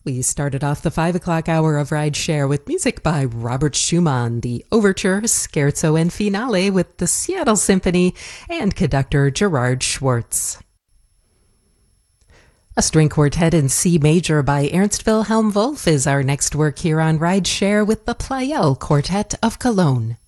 We started off the 5 o'clock hour of Ride Share with music by Robert Schumann, the Overture, Scherzo, and Finale with the Seattle Symphony, and conductor Gerard Schwartz. A string quartet in C major by Ernst Wilhelm Wolff is our next work here on Ride Share with the Pleyel Quartet of Cologne.